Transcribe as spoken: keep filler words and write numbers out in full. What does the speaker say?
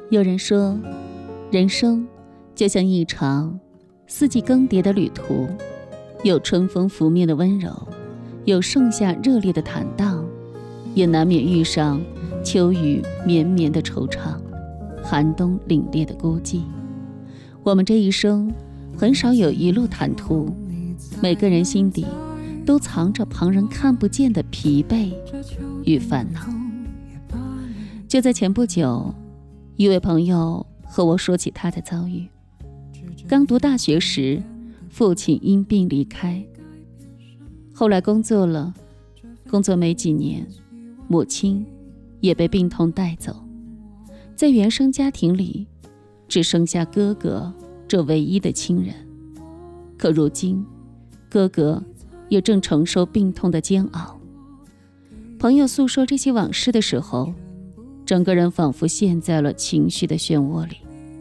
有人说，人生就像一场四季更迭的旅途，有春风拂面的温柔，有盛夏热烈的坦荡，也难免遇上秋雨绵绵的惆怅，寒冬凛冽的孤寂。我们这一生很少有一路坦途，每个人心底都藏着旁人看不见的疲惫与烦恼。就在前不久，一位朋友和我说起他的遭遇。刚读大学时，父亲因病离开，后来工作了，工作没几年，母亲也被病痛带走。在原生家庭里，只剩下哥哥这唯一的亲人。可如今，哥哥也正承受病痛的煎熬。朋友诉说这些往事的时候，整个人仿佛陷在了情绪的漩涡里。